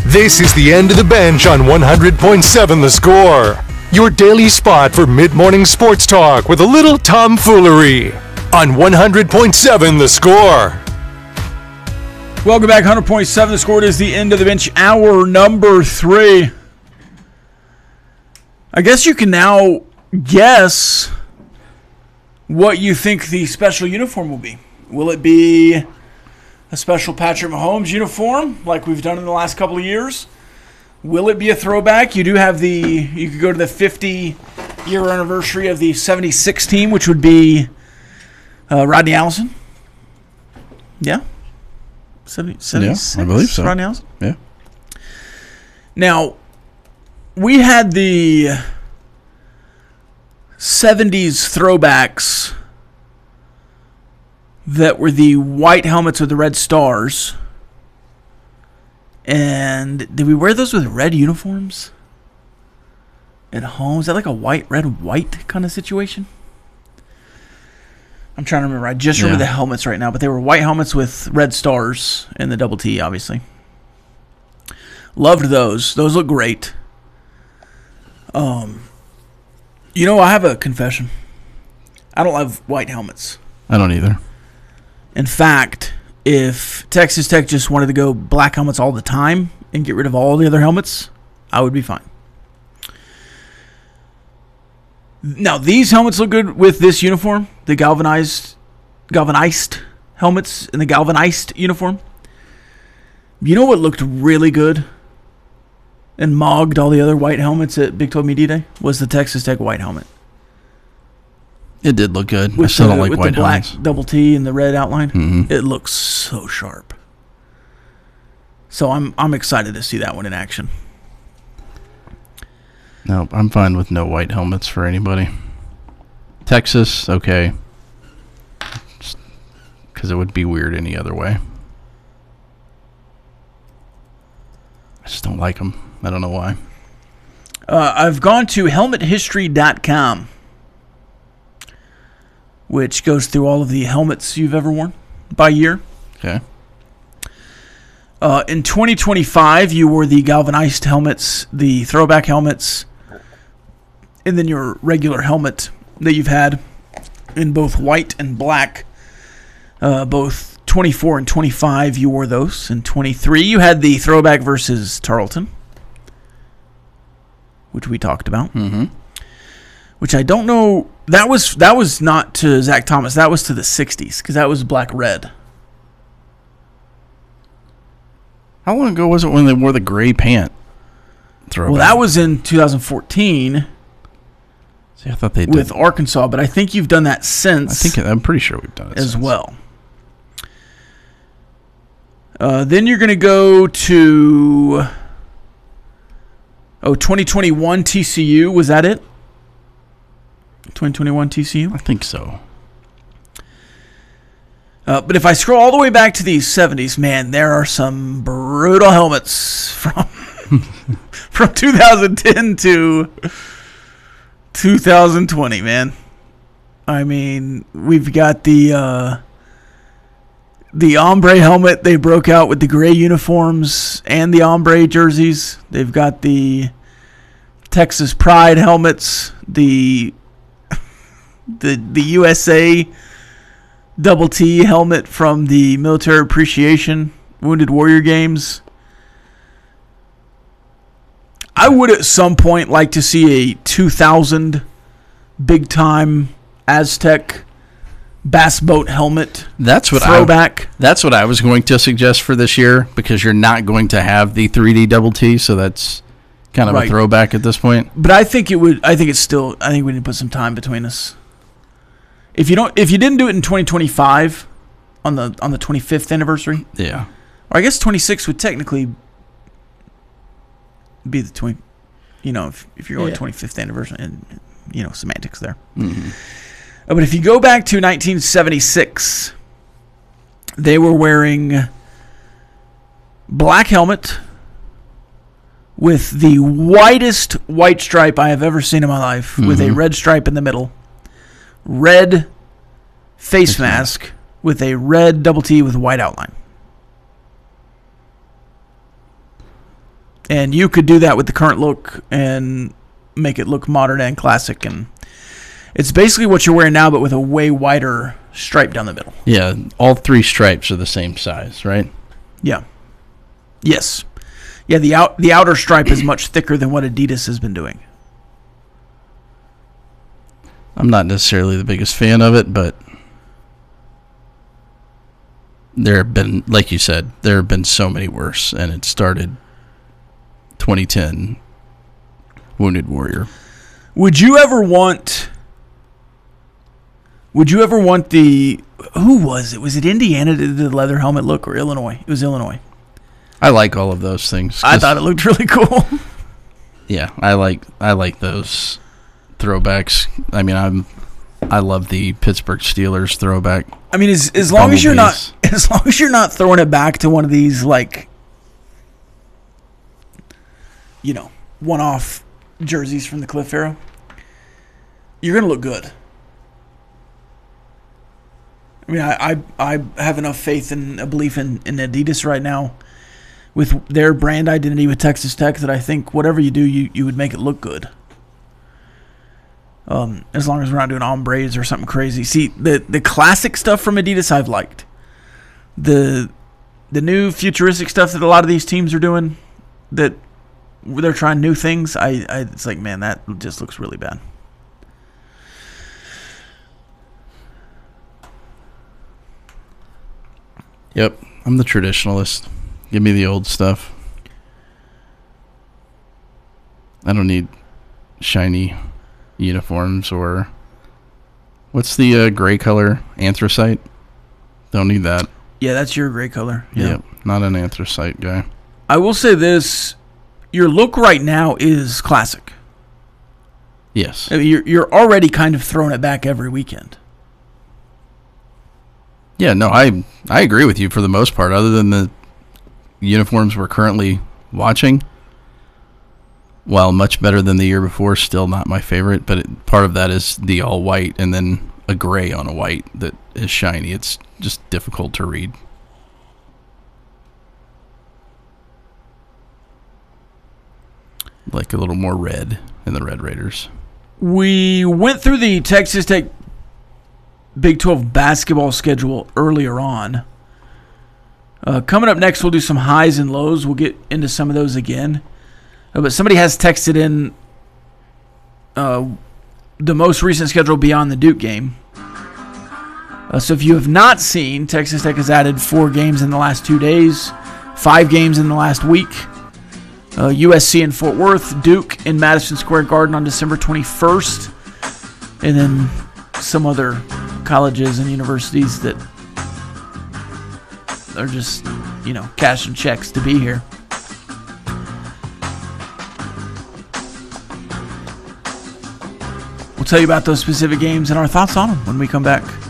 This is the end of the bench on 100.7 The Score. Your daily spot for mid-morning sports talk with a little tomfoolery on 100.7 The Score. Welcome back, 100.7 The Score. It is the end of the bench, hour number 3. I guess you can now guess what you think the special uniform will be. Will it be a special Patrick Mahomes uniform like we've done in the last couple of years? Will it be a throwback? You could go to the 50-year anniversary of the 76 team, which would be Rodney Allison. Yeah? 76? Yeah, I believe so. Rodney Allison? Yeah. Now, we had the 70s throwbacks that were the white helmets with the red stars. And did we wear those with red uniforms at home? Is that like a white, red, white kind of situation? I'm trying to remember. I just remember the helmets right now, but they were white helmets with red stars and the double T, obviously. Loved those. Those look great. I have a confession. I don't love white helmets. I don't either. In fact, if Texas Tech just wanted to go black helmets all the time and get rid of all the other helmets, I would be fine. Now, these helmets look good with this uniform, the galvanized helmets and the galvanized uniform. You know what looked really good and mogged all the other white helmets at Big 12 Media Day? Was the Texas Tech white helmet. It did look good. I still don't like white helmets. With the black double T and the red outline. Mm-hmm. It looks so sharp. So I'm excited to see that one in action. No, I'm fine with no white helmets for anybody. Texas, okay. Because it would be weird any other way. I just don't like them. I don't know why. I've gone to helmethistory.com, which goes through all of the helmets you've ever worn by year. Okay. In 2025, you wore the galvanized helmets, the throwback helmets, and then your regular helmet that you've had in both white and black. Both 24 and 25, you wore those. In 23, you had the throwback versus Tarleton, which we talked about. Mm-hmm. Which I don't know. That was not to Zach Thomas. That was to the 60s because that was black-red. How long ago was it when they wore the gray pant throwback? Well, that was in 2014. See, I thought they did. With Arkansas, but I think you've done that since. I'm pretty sure we've done it as since. well. Then you're going to go to 2021 TCU. Was that it? 2021 TCU? I think so. But if I scroll all the way back to the 70s, man, there are some brutal helmets from from 2010 to 2020, man. I mean, we've got the ombre helmet they broke out with the gray uniforms and the ombre jerseys. They've got the Texas Pride helmets, the USA double T helmet from the Military Appreciation Wounded Warrior Games. I would at some point like to see a 2000 big time Aztec bass boat helmet throwback. That's what I was going to suggest for this year because you're not going to have the 3D double T, so that's kind of a throwback at this point. But I think we need to put some time between us. If you didn't do it in 2025 on the 25th anniversary, yeah, or I guess 26 would technically be the 20. If you're going 25th anniversary, and semantics there. Mm-hmm. But if you go back to 1976, they were wearing black helmet with the whitest white stripe I have ever seen in my life, with a red stripe in the middle. Red face mask with a red double T with white outline. And you could do that with the current look and make it look modern and classic. And it's basically what you're wearing now, but with a way wider stripe down the middle. Yeah, all 3 stripes are the same size, right? Yeah. Yes. Yeah, the outer stripe is much thicker than what Adidas has been doing. I'm not necessarily the biggest fan of it, but there have been, like you said, there have been so many worse, and it started 2010 Wounded Warrior. Would you ever want the, who was it? Was it Indiana that did the leather helmet look, or Illinois? It was Illinois. I like all of those things. I thought it looked really cool. Yeah, I like those throwbacks. I mean, I love the Pittsburgh Steelers throwback. I mean, as long as you're not throwing it back to one of these, like, you know, one-off jerseys from the Cliff era, you're gonna look good. I mean, I have enough faith and a belief in Adidas right now with their brand identity with Texas Tech that I think whatever you do, you would make it look good. As long as we're not doing ombres or something crazy. See, the classic stuff from Adidas I've liked. The new futuristic stuff that a lot of these teams are doing, that they're trying new things, it's like, man, that just looks really bad. Yep, I'm the traditionalist. Give me the old stuff. I don't need shiny uniforms or what's the gray color? Anthracite? Don't need that. Yeah, that's your gray color. Yeah. Yep, not an anthracite guy. I will say this, your look right now is classic. Yes. I mean, you're already kind of throwing it back every weekend. Yeah, no, I agree with you for the most part, other than the uniforms we're currently watching. While much better than the year before, still not my favorite, but part of that is the all white and then a gray on a white that is shiny. It's just difficult to read. Like a little more red in the Red Raiders. We went through the Texas Tech Big 12 basketball schedule earlier on. Coming up next, we'll do some highs and lows. We'll get into some of those again. But somebody has texted in the most recent schedule beyond the Duke game. So if you have not seen, Texas Tech has added 4 games in the last 2 days, 5 games in the last week. USC in Fort Worth, Duke in Madison Square Garden on December 21st, and then some other colleges and universities that are just, cashing checks to be here. We'll tell you about those specific games and our thoughts on them when we come back.